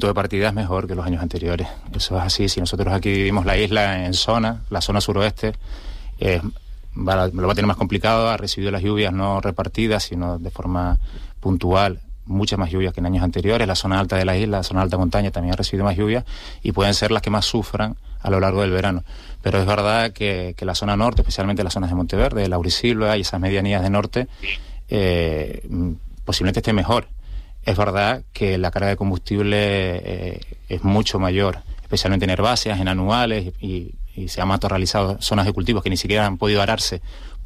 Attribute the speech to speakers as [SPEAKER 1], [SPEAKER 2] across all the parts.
[SPEAKER 1] de partida es mejor que los años anteriores. Eso es así. Si nosotros aquí vivimos la isla en zona, la zona suroeste, lo va a tener más complicado. Ha recibido las lluvias no repartidas, sino de forma puntual, muchas más lluvias que en años anteriores. La zona alta de la isla, la zona alta montaña, también ha recibido más lluvias y pueden ser las que más sufran a lo largo del verano. Pero es verdad que la zona norte, especialmente las zonas de Monteverde, de Laurisilva y esas medianías de norte, posiblemente esté mejor. Es verdad que la carga de combustible es mucho mayor, especialmente en herbáceas, en anuales, y se han matorralizado zonas de cultivos que ni siquiera han podido ararse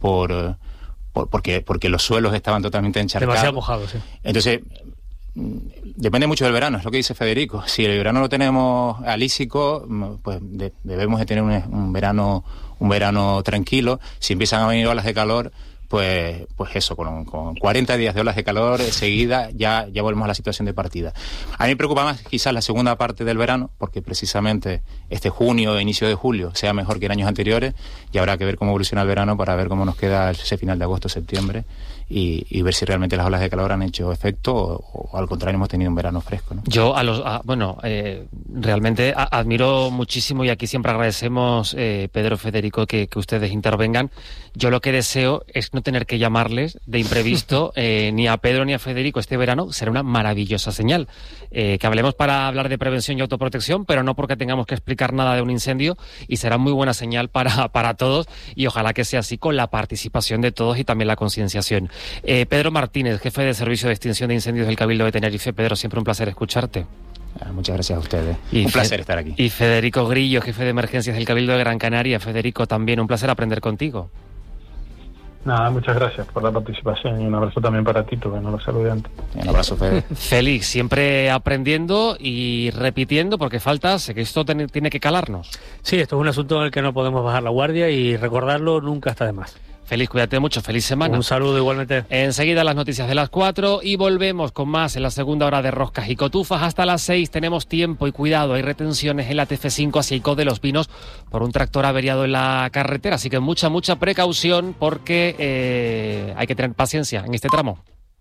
[SPEAKER 1] porque los suelos estaban totalmente encharcados.
[SPEAKER 2] Demasiado mojados, sí.
[SPEAKER 1] Entonces, depende mucho del verano, es lo que dice Federico. Si el verano lo tenemos alísico, pues debemos de tener un verano tranquilo. Si empiezan a venir olas de calor, pues eso, con 40 días de olas de calor seguida, ya volvemos a la situación de partida. A mí me preocupa más quizás la segunda parte del verano, porque precisamente este junio, inicio de julio, sea mejor que en años anteriores, y habrá que ver cómo evoluciona el verano para ver cómo nos queda ese final de agosto, septiembre, y ver si realmente las olas de calor han hecho efecto o al contrario hemos tenido un verano fresco, ¿no?
[SPEAKER 2] Yo realmente admiro muchísimo, y aquí siempre agradecemos, Pedro, Federico, que ustedes intervengan. Yo lo que deseo es no tener que llamarles de imprevisto ni a Pedro ni a Federico este verano. Será una maravillosa señal. Que hablemos para hablar de prevención y autoprotección, pero no porque tengamos que explicar nada de un incendio, y será muy buena señal para todos, y ojalá que sea así con la participación de todos y también la concienciación. Pedro Martínez, jefe de Servicio de Extinción de Incendios del Cabildo de Tenerife. Pedro, siempre un placer escucharte.
[SPEAKER 1] Muchas gracias a ustedes. Un placer estar aquí.
[SPEAKER 2] Y Federico Grillo, jefe de Emergencias del Cabildo de Gran Canaria. Federico, también un placer aprender contigo.
[SPEAKER 3] Nada, muchas gracias por la participación y un abrazo también para Tito, que no lo saludé antes.
[SPEAKER 1] Un abrazo, Fede.
[SPEAKER 2] Félix, siempre aprendiendo y repitiendo, porque falta, sé que esto tiene que calarnos.
[SPEAKER 4] Sí, esto es un asunto en el que no podemos bajar la guardia, y recordarlo nunca está de más.
[SPEAKER 2] Félix, cuídate mucho, feliz semana.
[SPEAKER 4] Un saludo igualmente.
[SPEAKER 2] Enseguida las noticias de las 4 y volvemos con más en la segunda hora de Roscas y Cotufas. Hasta las 6 tenemos tiempo y cuidado. Hay retenciones en la TF5 hacia Icó de los Pinos por un tractor averiado en la carretera. Así que mucha precaución, porque hay que tener paciencia en este tramo.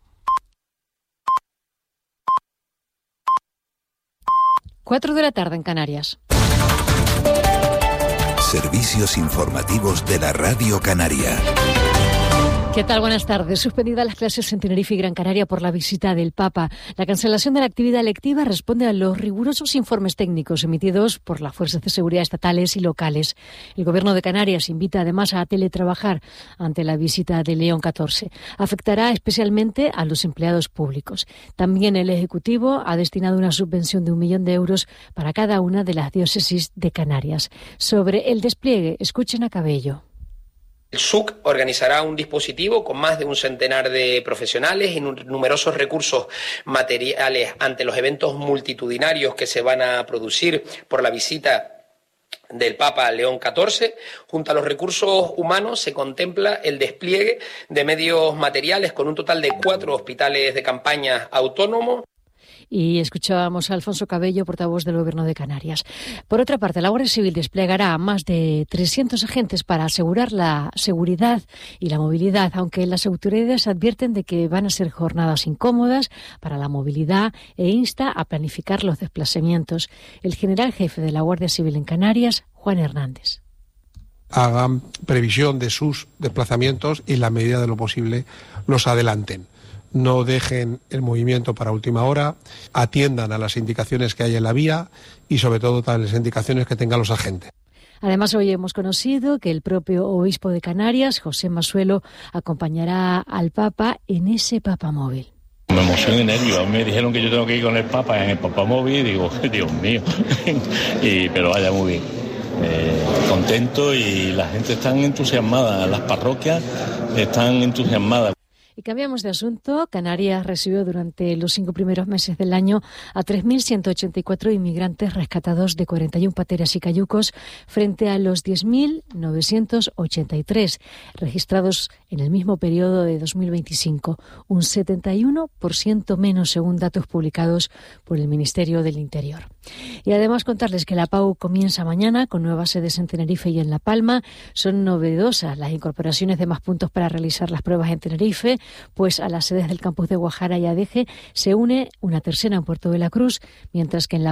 [SPEAKER 5] Cuatro de la tarde en Canarias.
[SPEAKER 6] Servicios informativos de la Radio Canaria.
[SPEAKER 5] ¿Qué tal? Buenas tardes. Suspendidas las clases en Tenerife y Gran Canaria por la visita del Papa. La cancelación de la actividad lectiva responde a los rigurosos informes técnicos emitidos por las fuerzas de seguridad estatales y locales. El Gobierno de Canarias invita además a teletrabajar ante la visita de León XIV. Afectará especialmente a los empleados públicos. También el Ejecutivo ha destinado una subvención de 1 millón de euros para cada una de las diócesis de Canarias. Sobre el despliegue, escuchen a Cabello.
[SPEAKER 7] El SUC organizará un dispositivo con más de un centenar de profesionales y numerosos recursos materiales ante los eventos multitudinarios que se van a producir por la visita del Papa León XIV. Junto a los recursos humanos se contempla el despliegue de medios materiales con un total de 4 hospitales de campaña autónomos.
[SPEAKER 5] Y escuchábamos a Alfonso Cabello, portavoz del Gobierno de Canarias. Por otra parte, la Guardia Civil desplegará a más de 300 agentes para asegurar la seguridad y la movilidad, aunque las autoridades advierten de que van a ser jornadas incómodas para la movilidad e insta a planificar los desplazamientos. El general jefe de la Guardia Civil en Canarias, Juan Hernández.
[SPEAKER 8] Hagan previsión de sus desplazamientos y en la medida de lo posible los adelanten. No dejen el movimiento para última hora, atiendan a las indicaciones que hay en la vía y sobre todo a las indicaciones que tengan los agentes.
[SPEAKER 5] Además, hoy hemos conocido que el propio obispo de Canarias, José Masuelo, acompañará al Papa en ese papamóvil.
[SPEAKER 9] Me emociono y nervios. Me dijeron que yo tengo que ir con el Papa en el papamóvil y digo, Dios mío, pero vaya muy bien. Contento, y la gente está entusiasmada, las parroquias están entusiasmadas.
[SPEAKER 5] Y cambiamos de asunto. Canarias recibió durante los 5 primeros meses del año a 3.184 inmigrantes rescatados de 41 pateras y cayucos frente a los 10.983 registrados en el mismo periodo de 2025, un 71% menos según datos publicados por el Ministerio del Interior. Y además contarles que la PAU comienza mañana con nuevas sedes en Tenerife y en La Palma. Son novedosas las incorporaciones de más puntos para realizar las pruebas en Tenerife, pues a las sedes del campus de Guajara y Adeje se une una tercera en Puerto de la Cruz, mientras que en La